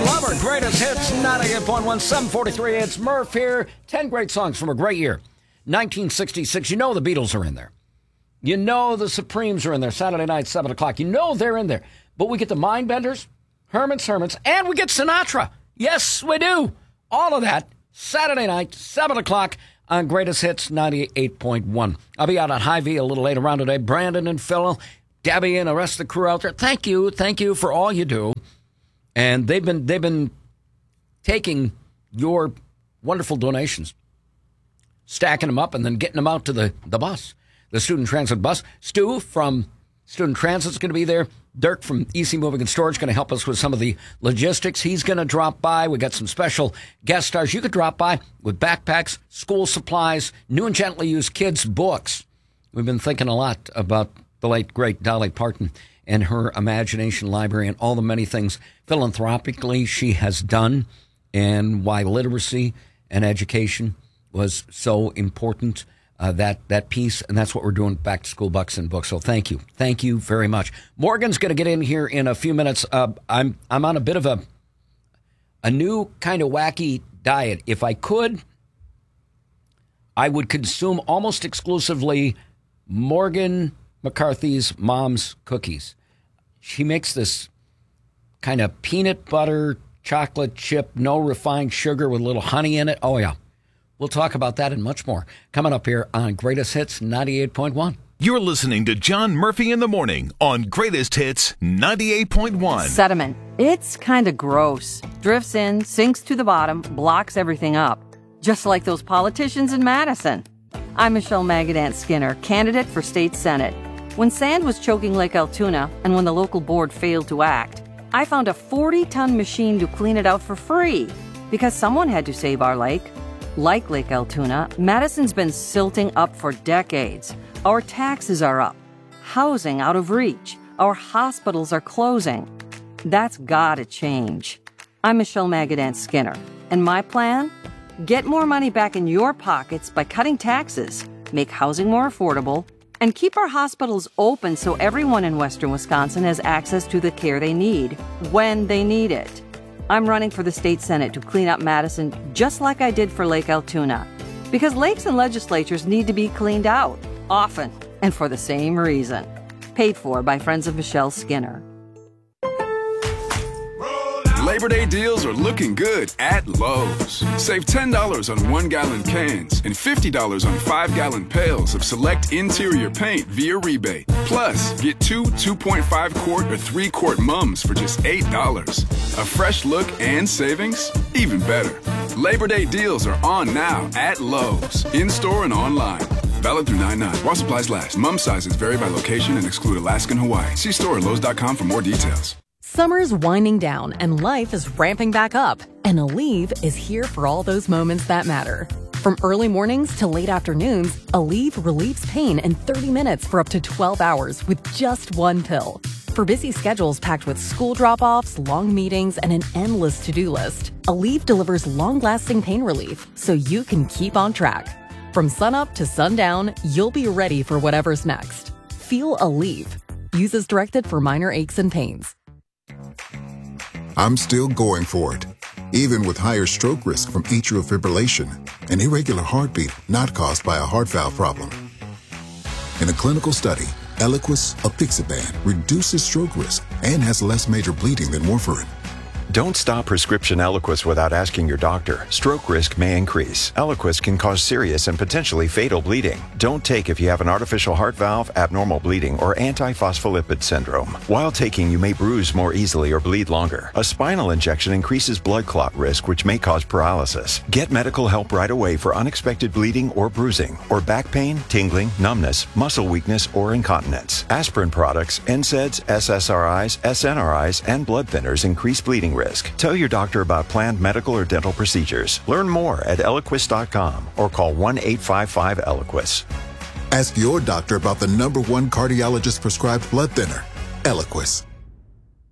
Lover, greatest hits, 98.1, 743. It's Murph here. 10 great songs from a great year. 1966. You know the Beatles are in there. You know the Supremes are in there. Saturday night, 7 o'clock. You know they're in there. But we get the Mindbenders, Herman's, and we get Sinatra. Yes, we do. All of that, Saturday night, 7 o'clock on Greatest Hits 98.1. I'll be out on Hy-Vee a little later on today. Brandon and Phil, Debbie and the rest of the crew out there. Thank you for all you do. And they've been taking your wonderful donations, stacking them up, and then getting them out to the bus, the Student Transit bus. Stu from Student Transit is going to be there. Dirk from EC Moving and Storage is going to help us with some of the logistics. He's going to drop by. We got some special guest stars. You could drop by with backpacks, school supplies, new and gently used kids' books. We've been thinking a lot about the late, great Dolly Parton and her imagination library and all the many things philanthropically she has done, and why literacy and education was so important, that piece. And that's what we're doing, Back to School Bucks and Books. So thank you. Thank you very much. Morgan's going to get in here in a few minutes. I'm on a bit of a new kind of wacky diet. If I could, I would consume almost exclusively Morgan McCarthy's mom's cookies. She makes this kind of peanut butter chocolate chip, no refined sugar with a little honey in it. Oh, yeah. We'll talk about that and much more coming up here on Greatest Hits 98.1. You're listening to John Murphy in the Morning on Greatest Hits 98.1. Sediment. It's kind of gross. Drifts in, sinks to the bottom, blocks everything up. Just like those politicians in Madison. I'm Michelle Magadant Skinner, candidate for state senate. When sand was choking Lake Altoona, and when the local board failed to act, I found a 40-ton machine to clean it out for free, because someone had to save our lake. Like Lake Altoona, Madison's been silting up for decades. Our taxes are up, housing out of reach, our hospitals are closing. That's gotta change. I'm Michelle Magadant Skinner, and my plan? Get more money back in your pockets by cutting taxes, make housing more affordable, and keep our hospitals open so everyone in Western Wisconsin has access to the care they need, when they need it. I'm running for the state senate to clean up Madison just like I did for Lake Altoona. Because lakes and legislatures need to be cleaned out, often, and for the same reason. Paid for by Friends of Michelle Skinner. Labor Day deals are looking good at Lowe's. Save $10 on 1-gallon cans and $50 on 5-gallon pails of select interior paint via rebate. Plus, get two 2.5-quart or 3-quart mums for just $8. A fresh look and savings? Even better. Labor Day deals are on now at Lowe's, in-store and online. Valid through 9/9. While supplies last. Mum sizes vary by location and exclude Alaska and Hawaii. See store at Lowe's.com for more details. Summer's winding down and life is ramping back up. And Aleve is here for all those moments that matter. From early mornings to late afternoons, Aleve relieves pain in 30 minutes for up to 12 hours with just one pill. For busy schedules packed with school drop-offs, long meetings, and an endless to-do list, Aleve delivers long-lasting pain relief so you can keep on track. From sunup to sundown, you'll be ready for whatever's next. Feel Aleve. Use as directed for minor aches and pains. I'm still going for it, even with higher stroke risk from atrial fibrillation, an irregular heartbeat not caused by a heart valve problem. In a clinical study, Eliquis, apixaban, reduces stroke risk and has less major bleeding than warfarin. Don't stop prescription Eliquis without asking your doctor. Stroke risk may increase. Eliquis can cause serious and potentially fatal bleeding. Don't take if you have an artificial heart valve, abnormal bleeding, or antiphospholipid syndrome. While taking, you may bruise more easily or bleed longer. A spinal injection increases blood clot risk, which may cause paralysis. Get medical help right away for unexpected bleeding or bruising, or back pain, tingling, numbness, muscle weakness, or incontinence. Aspirin products, NSAIDs, SSRIs, SNRIs, and blood thinners increase bleeding risk. Tell your doctor about planned medical or dental procedures. Learn more at Eliquis.com or call 1-855-ELIQUIS. Ask your doctor about the #1 cardiologist prescribed blood thinner, Eliquis.